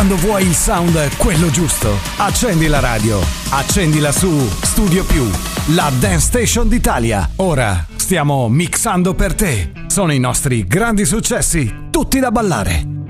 Quando vuoi il sound, quello giusto, accendi la radio. Accendila su Studio Più, la dance station d'Italia. Ora stiamo mixando per te. Sono i nostri grandi successi, tutti da ballare.